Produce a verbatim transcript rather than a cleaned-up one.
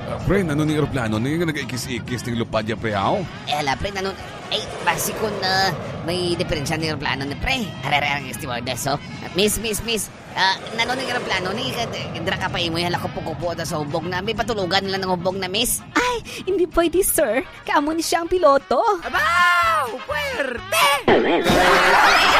Uh, pre, nanon ng aeroplano? Nang yung nag-ikis-ikis ng lupad ya, pre, how? Eh, ala, pre, nanon... Ay, basi ko na may diferensya ng aeroplano ni pre. Arere ang stewardess, oh. Miss, miss, miss. Uh, nanon ng aeroplano, nagkikadra ka pa imo yung kupo-kupo sa hubog na. May patulugan nila ng hubog na, miss. Ay, hindi pwede, sir. Kaamo ni siya ang piloto. Abaw! Puwerte!